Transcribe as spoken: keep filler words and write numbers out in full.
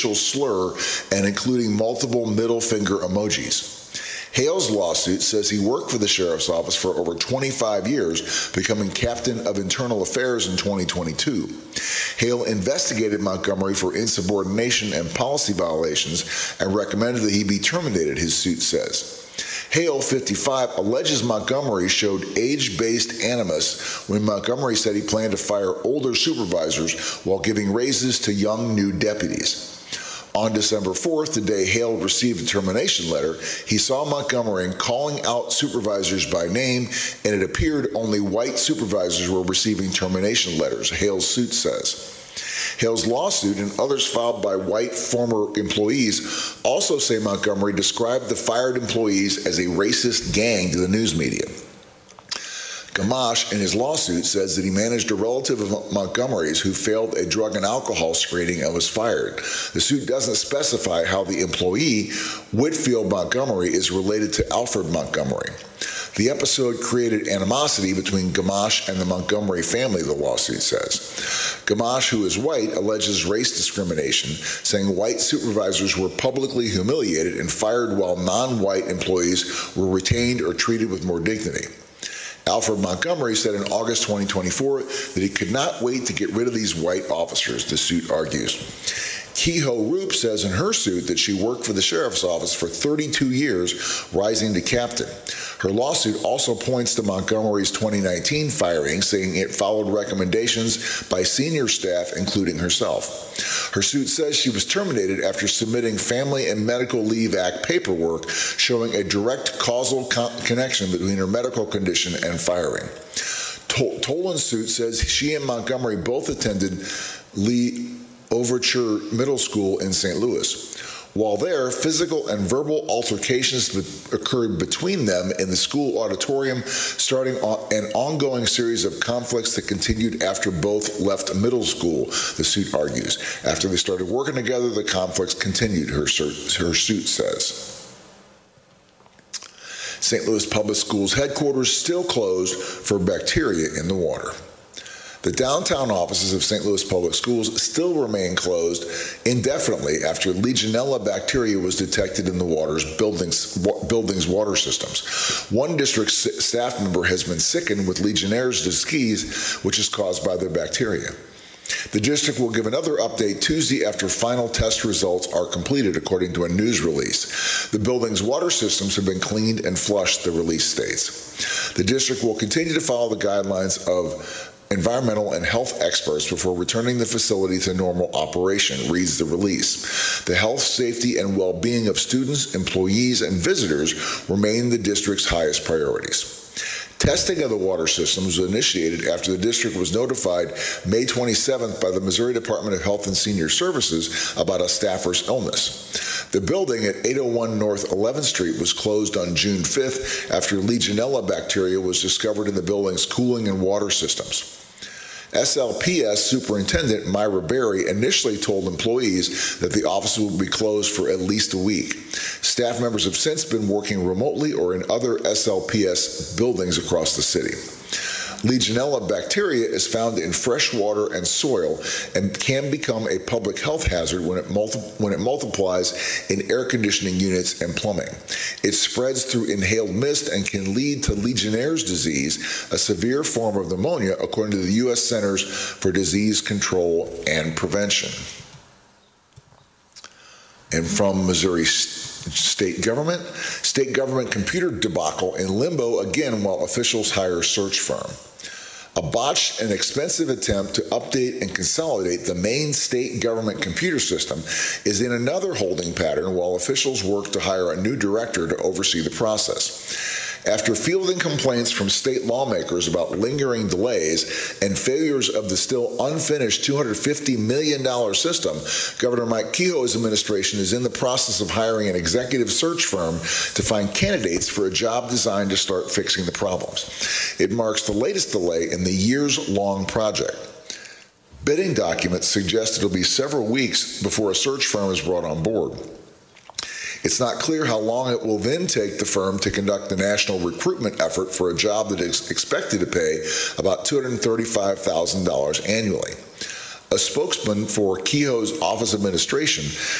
slur and including multiple middle finger emojis. Hale's lawsuit says he worked for the sheriff's office for over twenty-five years, becoming captain of internal affairs in twenty twenty-two. Hale investigated Montgomery for insubordination and policy violations and recommended that he be terminated, his suit says. Hale, fifty-five, alleges Montgomery showed age-based animus when Montgomery said he planned to fire older supervisors while giving raises to young new deputies. On December fourth, the day Hale received a termination letter, he saw Montgomery calling out supervisors by name, and it appeared only white supervisors were receiving termination letters, Hale's suit says. Hale's lawsuit and others filed by white former employees also say Montgomery described the fired employees as a racist gang to the news media. Gamache, in his lawsuit, says that he managed a relative of Montgomery's who failed a drug and alcohol screening and was fired. The suit doesn't specify how the employee, Whitfield Montgomery, is related to Alfred Montgomery. The episode created animosity between Gamache and the Montgomery family, the lawsuit says. Gamache, who is white, alleges race discrimination, saying white supervisors were publicly humiliated and fired while non-white employees were retained or treated with more dignity. Alfred Montgomery said in August twenty twenty-four that he could not wait to get rid of these white officers, the suit argues. Kehoe Roop says in her suit that she worked for the sheriff's office for thirty-two years, rising to captain. Her lawsuit also points to Montgomery's twenty nineteen firing, saying it followed recommendations by senior staff, including herself. Her suit says she was terminated after submitting Family and Medical Leave Act paperwork showing a direct causal co- connection between her medical condition and firing. Tol- Tolan's suit says she and Montgomery both attended Lee Overture Middle School in Saint Louis. While there, physical and verbal altercations be- occurred between them in the school auditorium, starting an ongoing series of conflicts that continued after both left middle school, the suit argues. After they started working together, the conflicts continued, her, her suit says. Saint Louis Public Schools headquarters still closed for bacteria in the water. The downtown offices of Saint Louis Public Schools still remain closed indefinitely after Legionella bacteria was detected in the water's buildings, buildings' water systems. One district staff member has been sickened with Legionnaire's disease, which is caused by the bacteria. The district will give another update Tuesday after final test results are completed, according to a news release. The building's water systems have been cleaned and flushed, the release states. The district will continue to follow the guidelines of environmental and health experts before returning the facility to normal operation, reads the release. The health, safety, and well-being of students, employees, and visitors remain the district's highest priorities. Testing of the water systems was initiated after the district was notified May twenty-seventh by the Missouri Department of Health and Senior Services about a staffer's illness. The building at eight oh one North eleventh Street was closed on June fifth after Legionella bacteria was discovered in the building's cooling and water systems. S L P S Superintendent Myra Berry initially told employees that the office would be closed for at least a week. Staff members have since been working remotely or in other S L P S buildings across the city. Legionella bacteria is found in fresh water and soil and can become a public health hazard when it, multi- when it multiplies in air conditioning units and plumbing. It spreads through inhaled mist and can lead to Legionnaire's disease, a severe form of pneumonia, according to the U S Centers for Disease Control and Prevention. And from Missouri state government, state government computer debacle in limbo again while officials hire search firm. A botched and expensive attempt to update and consolidate the main state government computer system is in another holding pattern while officials work to hire a new director to oversee the process. After fielding complaints from state lawmakers about lingering delays and failures of the still unfinished two hundred fifty million dollars system, Governor Mike Kehoe's administration is in the process of hiring an executive search firm to find candidates for a job designed to start fixing the problems. It marks the latest delay in the years-long project. Bidding documents suggest it'll be several weeks before a search firm is brought on board. It's not clear how long it will then take the firm to conduct the national recruitment effort for a job that is expected to pay about two hundred thirty-five thousand dollars annually. A spokesman for Kehoe's office administration